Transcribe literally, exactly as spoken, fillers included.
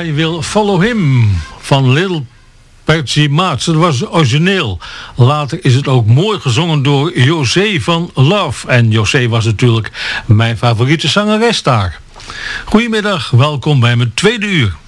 I Will Follow Him van Little Patsy March. Dat was origineel. Later is het ook mooi gezongen door José van Love. En José was natuurlijk mijn favoriete zangeres daar. Goedemiddag, welkom bij mijn tweede uur.